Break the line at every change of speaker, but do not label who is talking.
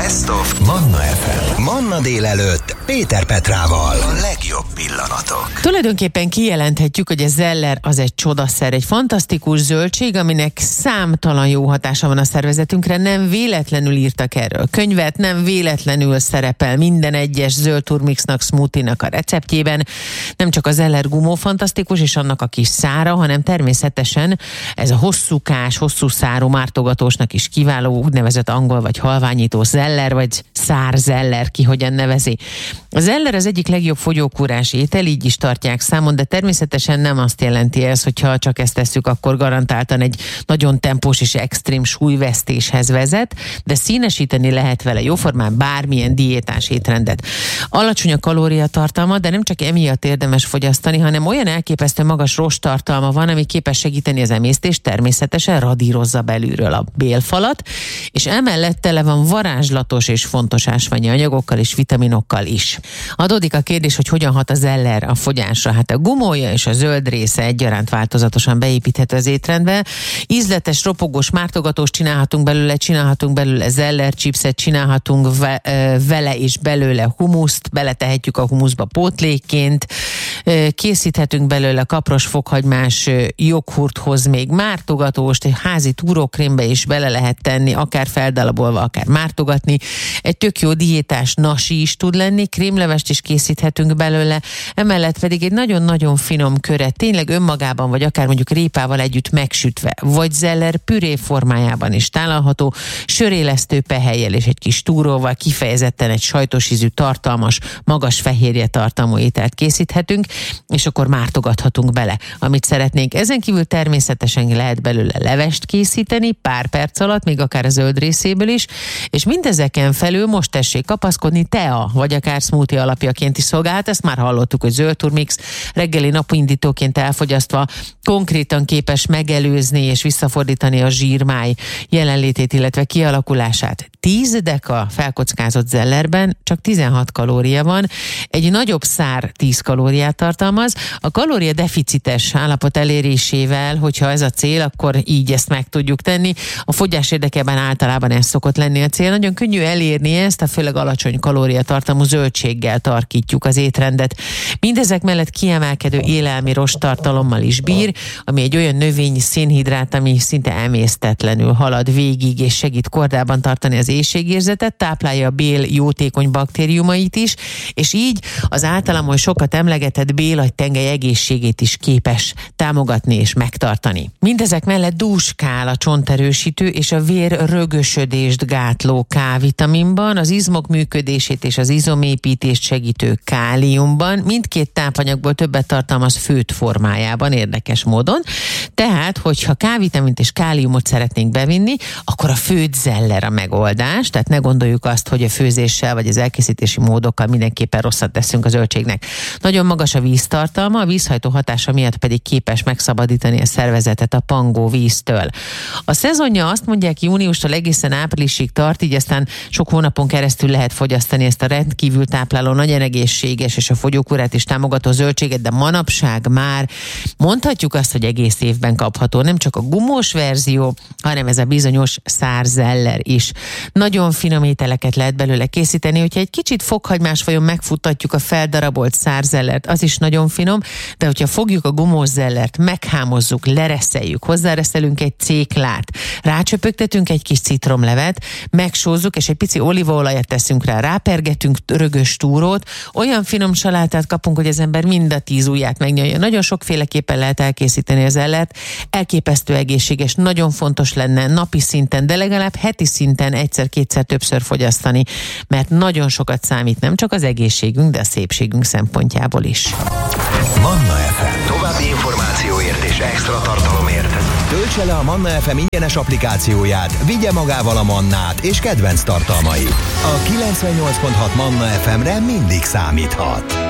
Best of Manna FM. Manna délelőtt Péter Petrával. A legjobb pillanatok.
Tulajdonképpen kijelenthetjük, hogy a zeller az egy csodaszer, egy fantasztikus zöldség, aminek számtalan jó hatása van a szervezetünkre. Nem véletlenül írtak erről könyvet, nem véletlenül szerepel minden egyes zöld turmixnak, smoothie-nak a receptjében. Nem csak a zeller gumó fantasztikus, és annak a kis szára, hanem természetesen ez a hosszúkás, hosszú szárú mártogatósnak is kiváló, úgynevezett angol vagy halványító zeller, vagy szárzeller, ki hogyan nevezi. A zeller az egyik legjobb fogyókúrás étel, így is tartják számon, de természetesen nem azt jelenti ez, hogyha csak ezt tesszük, akkor garantáltan egy nagyon tempós és extrém súlyvesztéshez vezet, de színesíteni lehet vele jóformán bármilyen diétás étrendet. Alacsony a kalóriatartalma, de nem csak emiatt érdemes fogyasztani, hanem olyan elképesztő magas rosttartalma van, ami képes segíteni az emésztést, természetesen radírozza belülről a bélfalat, és emellett tele van varázslatos és fontos ásványi anyagokkal és vitaminokkal is. Adódik a kérdés, hogy hogyan hat a zeller a fogyásra. Hát a gumója és a zöld része egyaránt változatosan beépíthető az étrendbe. Ízletes, ropogós mártogatóst csinálhatunk belőle zeller chipset, csinálhatunk vele és belőle humuszt, beletehetjük a humuszba pótlékként, készíthetünk belőle kapros fokhagymás joghurthoz még mártogatóst, egy házi túrókrémbe is bele lehet tenni, akár feldarabolva, akár mártogatni. Egy tök jó diétás nasi is tud lenni, krémlevest is készíthetünk belőle, emellett pedig egy nagyon-nagyon finom köret, tényleg önmagában, vagy akár mondjuk répával együtt megsütve, vagy zeller püré formájában is tálalható, sörélesztő pehelyjel és egy kis túróval, kifejezetten egy sajtos ízű, tartalmas, magas fehérje tartalmú ételt készíthetünk, és akkor mártogathatunk bele, amit szeretnénk. Ezen kívül természetesen lehet belőle levest készíteni pár perc alatt, még akár a zöld részéből is, és mindezeken felül most tessék kapaszkodni tea, vagy akár smoothie alapjaként is szolgálhat. Ezt már hallottuk, hogy zöld turmix reggeli napindítóként elfogyasztva konkrétan képes megelőzni és visszafordítani a zsírmály jelenlétét, illetve kialakulását. 10 deka felkockázott zellerben csak 16 kalória van, egy nagyobb szár 10 kalóriát tartalmaz. A kalória deficites állapot elérésével, hogyha ez a cél, akkor így ezt meg tudjuk tenni. A fogyás érdekében általában ez szokott lenni a cél. Nagyon könnyű elérni ezt, a főleg alacsony kalóriatartalmú zöldséggel tarkítjuk az étrendet. Mindezek mellett kiemelkedő élelmi rosttartalommal is bír, ami egy olyan növényi szénhidrát, ami szinte emésztetlenül halad végig, és segít kordában tartani az éhségérzetet, táplálja a bél jótékony baktériumait is, és így az általam oly sokat emlegetett bélagytengely egészségét is képes támogatni és megtartani. Mindezek mellett dúskál a csonterősítő és a vér rögösödést gátló K-vitaminban, az izmok működését és az izomépítést segítő káliumban, mindkét tápanyagból többet tartalmaz főtt formájában érdekes módon. Tehát, hogyha K-vitamint és káliumot szeretnénk bevinni, akkor a főtt zeller a megoldás, tehát ne gondoljuk azt, hogy a főzéssel vagy az elkészítési módokkal mindenképpen rosszat teszünk a zöldségnek. Nagyon magas a víztartalma, a vízhajtó hatása miatt pedig képes megszabadítani a szervezetet a pangó víztől. A szezonja azt mondják júniustól egészen áprilisig tart, így aztán sok hónapon keresztül lehet fogyasztani ezt a rendkívül tápláló, nagyon egészséges és a fogyókúrát is támogató zöldséget, de manapság már mondhatjuk azt, hogy egész évben kapható, nem csak a gumós verzió, hanem ez a bizonyos szárzeller is. Nagyon finom ételeket lehet belőle készíteni, hogyha egy kicsit fokhagymás vajon megfuttatjuk a feldarabolt szárzellert, az is nagyon finom, de hogyha fogjuk a gumós zellert, meghámozzuk, lereszeljük, hozzáreszelünk egy céklát, rácsöpögtetünk egy kis citromlevet, megsózzuk, és egy pici olívaolajat teszünk rá, rápergetünk rögös túrót, olyan finom salátát kapunk, hogy az ember mind a 10 ujját megnyalja. Nagyon sokféleképpen lehet elkészíteni az zellert, elképesztő egészséges, nagyon fontos lenne napi szinten, de legalább heti szinten egyszer-kétszer többször fogyasztani, mert nagyon sokat számít nem csak az egészségünk, de a szépségünk szempontjából is.
Manna FM. További információért és extra tartalomért töltse le a Manna FM ingyenes applikációját, vigye magával a Mannát és kedvenc tartalmait. A 98.6 Manna FM-re mindig számíthat.